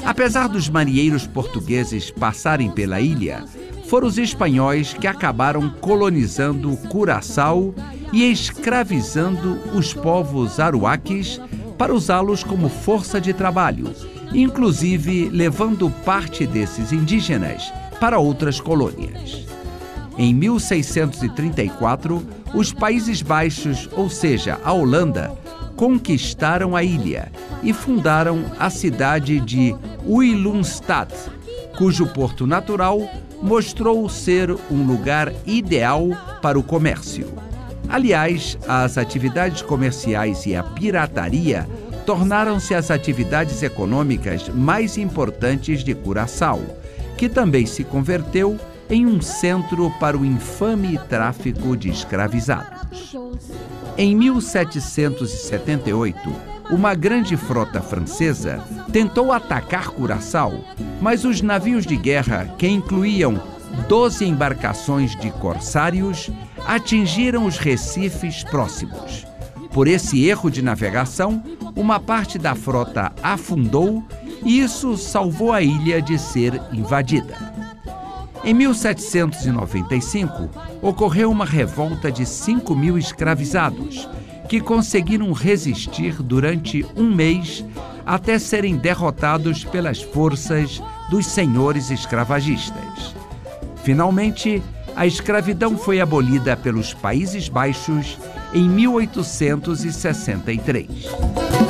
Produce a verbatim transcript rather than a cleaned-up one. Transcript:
Apesar dos marinheiros portugueses passarem pela ilha, foram os espanhóis que acabaram colonizando Curaçao e escravizando os povos aruaques para usá-los como força de trabalho, inclusive levando parte desses indígenas para outras colônias. Em mil seiscentos e trinta e quatro, os Países Baixos, ou seja, a Holanda, conquistaram a ilha e fundaram a cidade de Willemstad, cujo porto natural mostrou ser um lugar ideal para o comércio. Aliás, as atividades comerciais e a pirataria tornaram-se as atividades econômicas mais importantes de Curaçao, que também se converteu em um centro para o infame tráfico de escravizados. Em mil setecentos e setenta e oito, uma grande frota francesa tentou atacar Curaçao, mas os navios de guerra, que incluíam doze embarcações de corsários, atingiram os recifes próximos. Por esse erro de navegação, uma parte da frota afundou e isso salvou a ilha de ser invadida. Em mil setecentos e noventa e cinco, ocorreu uma revolta de cinco mil escravizados, que conseguiram resistir durante um mês até serem derrotados pelas forças dos senhores escravagistas. Finalmente, a escravidão foi abolida pelos Países Baixos em mil oitocentos e sessenta e três.